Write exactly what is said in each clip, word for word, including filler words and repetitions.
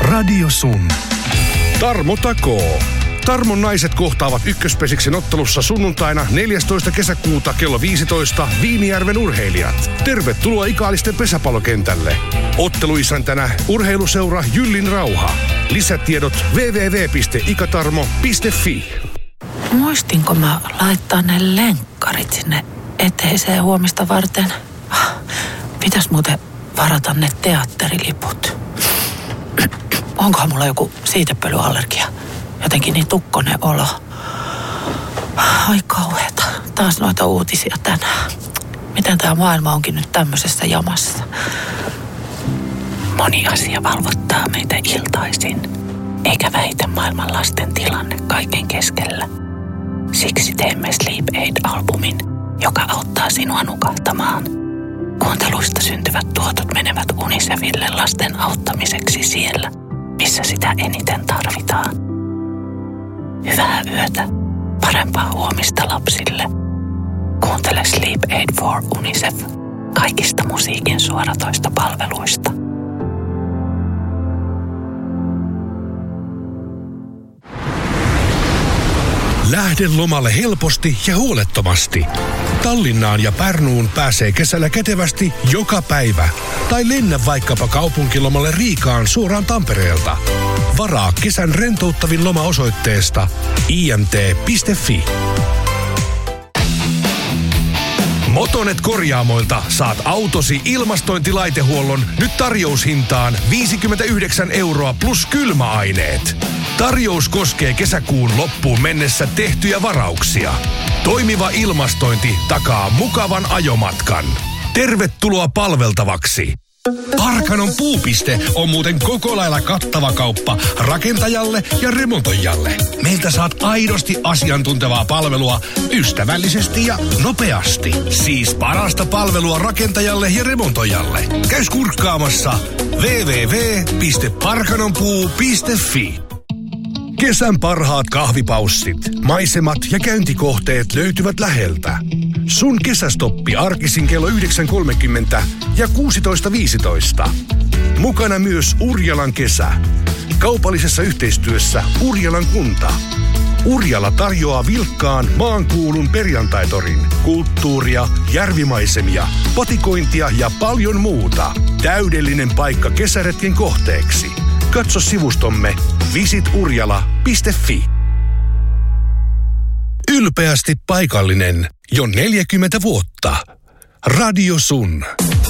Radio Sun. Tarmo takoo. Tarmon naiset kohtaavat ykköspesiksen ottelussa sunnuntaina neljästoista kesäkuuta kello viisitoista Viinijärven urheilijat. Tervetuloa Ikaalisten pesäpallokentälle. Otteluisäntänä urheiluseura Jyllin Rauha. Lisätiedot double-u double-u double-u piste ikatarmo piste fi. Muistinko mä laittaa ne lenkkarit sinne eteiseen huomista varten? Pitäis muuten varata ne teatteriliput. Onkohan mulla joku siitepölyallergia? Jotenkin niin tukkonen olo. Ai kauheeta. Taas noita uutisia tänään. Miten tää maailma onkin nyt tämmöisessä jamassa? Moni asia valvottaa meitä iltaisin. Eikä väitä maailman lasten tilanne kaiken keskellä. Siksi teemme Sleep Aid-albumin, joka auttaa sinua nukahtamaan. Kuunteluista syntyvät tuotot menevät Unicefille lasten auttamiseksi siellä, missä sitä eniten tarvitaan. Hyvää yötä, parempaa huomista lapsille. Kuuntele Sleep Aid for Unicef kaikista musiikin suoratoista palveluista. Lähde lomalle helposti ja huolettomasti. Tallinnaan ja Pärnuun pääsee kesällä kätevästi joka päivä. Tai lennä vaikkapa kaupunkilomalle Riikaan suoraan Tampereelta. Varaa kesän rentouttavin loma osoitteesta i m t piste f i. Motonet Korjaamoilta saat autosi ilmastointilaitehuollon nyt tarjoushintaan viisikymmentäyhdeksän euroa plus kylmäaineet. Tarjous koskee kesäkuun loppuun mennessä tehtyjä varauksia. Toimiva ilmastointi takaa mukavan ajomatkan. Tervetuloa palveltavaksi. Parkanon puupiste on muuten koko lailla kattava kauppa rakentajalle ja remontoijalle. Meiltä saat aidosti asiantuntevaa palvelua ystävällisesti ja nopeasti. Siis parasta palvelua rakentajalle ja remontoijalle. Käy kurkkaamassa double-u double-u double-u piste parkanonpuu piste f i. Kesän parhaat kahvipaussit, maisemat ja käyntikohteet löytyvät läheltä. Sun kesästoppi arkisin kello yhdeksän kolmekymmentä ja kuusitoista viisitoista. Mukana myös Urjalan kesä. Kaupallisessa yhteistyössä Urjalan kunta. Urjala tarjoaa vilkkaan maankuulun perjantaitorin, kulttuuria, järvimaisemia, patikointia ja paljon muuta. Täydellinen paikka kesäretken kohteeksi. Katso sivustomme visit urjala piste f i. Ylpeästi paikallinen jo neljäkymmentä vuotta. Radio Sun.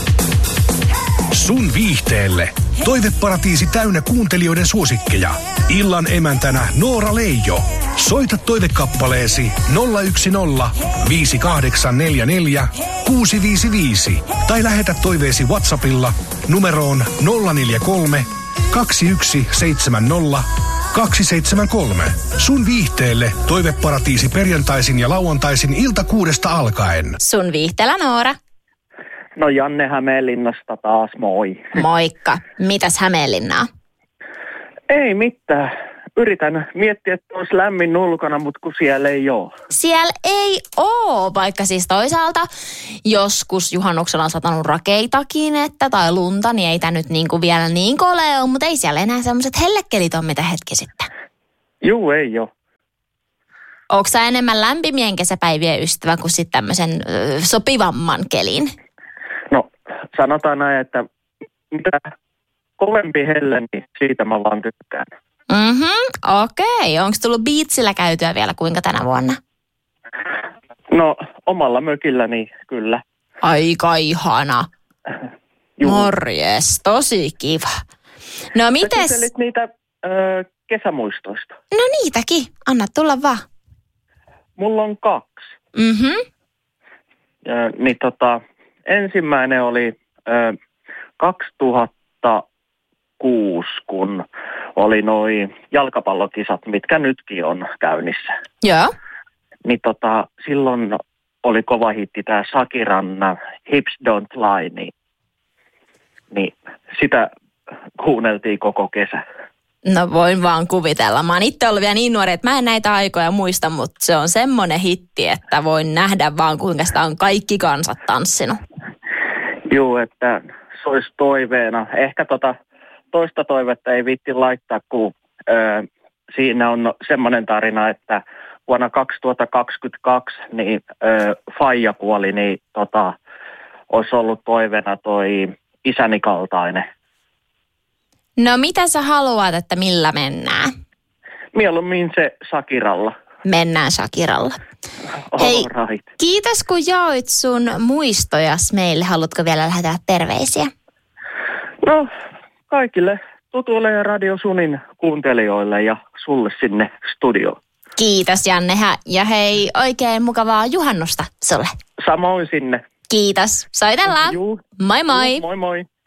Sun viihteelle. Toiveparatiisi täynnä kuuntelijoiden suosikkeja. Illan emäntänä Noora Leijo. Soita toivekappaleesi nolla yksi nolla viisi kahdeksan neljä neljä kuusi viisi viisi tai lähetä toiveesi WhatsAppilla numeroon nolla neljä kolme kaksi yksi seitsemän nolla kaksi seitsemän kolme. Sun viihteelle toiveparatiisi perjantaisin ja lauantaisin ilta kuudesta alkaen. Sun viihteellä Noora. No Janne Hämeenlinnasta taas, moi. Moikka. Mitäs Hämeenlinnaa? Ei mitään. Yritän miettiä, että olisi lämmin ulkona, mutta kun siellä ei ole. Siellä ei oo, vaikka siis toisaalta joskus juhannuksella on satanut rakeitakin, että tai lunta, niin ei tämä nyt niinku vielä niin kolea ole, mutta ei siellä enää sellaiset hellekelit ole, mitä hetki sitten. Juu, ei ole. Onko sä enemmän lämpimien kesäpäivien ystävä kuin sitten tämmöisen ö, sopivamman kelin? No, sanotaan näin, että mitä kovempi helle, niin siitä mä vaan tykkään. Mhm, okei. Onko tullut biitsillä käytyä vielä kuinka tänä vuonna? No, omalla mökilläni kyllä. Aika ihana. Juu. Morjes, tosi kiva. No mites? Sä kyselit niitä ö, kesämuistoista. No niitäkin, anna tulla vaan. Mulla on kaksi. Mhm. Ja, niin tota, ensimmäinen oli ö, kaksituhattakuusi, kun oli noi jalkapallokisat, mitkä nytkin on käynnissä. Joo. Niin tota, silloin oli kova hitti tää Shakiran Hips Don't Lie, niin, niin sitä kuunneltiin koko kesä. No voin vaan kuvitella. Mä oon itse ollut vielä niin nuori, että mä en näitä aikoja muista, mutta se on semmoinen hitti, että voin nähdä vaan kuinka sitä on kaikki kansat tanssinut. Joo, että se olisi toiveena. Ehkä tota toista toivetta ei viitti laittaa, kun ö, siinä on semmoinen tarina, että vuonna kaksituhattakaksikymmentäkaksi niin ö, faija kuoli, niin tota, olisi ollut toiveena toi isäni kaltainen. No mitä sä haluat, että millä mennään? Mieluummin se Shakiralla. Mennään Shakiralla. Hei, right. Kiitos kun jaoit sun muistojas meille. Haluatko vielä lähettää terveisiä? No, kaikille tutuille ja Radio Sunin kuuntelijoille ja sulle sinne studioon. Kiitos Janne ja hei, oikein mukavaa juhannusta sulle. Samoin sinne. Kiitos. Soitellaan. Juu. Moi moi. Juu, moi moi.